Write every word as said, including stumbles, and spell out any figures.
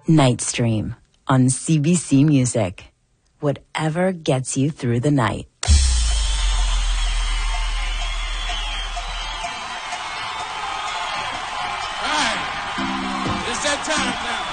Nightstream on C B C Music. Whatever gets you through the night. All right. It's that time now.